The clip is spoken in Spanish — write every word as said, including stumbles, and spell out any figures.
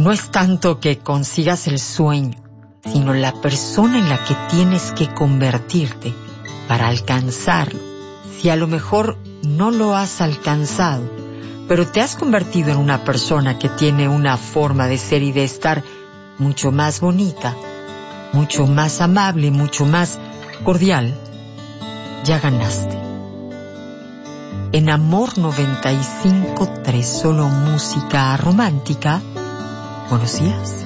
no es tanto que consigas el sueño, sino la persona en la que tienes que convertirte para alcanzarlo. Si a lo mejor no lo has alcanzado, pero te has convertido en una persona que tiene una forma de ser y de estar mucho más bonita, mucho más amable, mucho más cordial, ya ganaste. En Amor noventa y cinco punto tres, solo música romántica. Buenos días.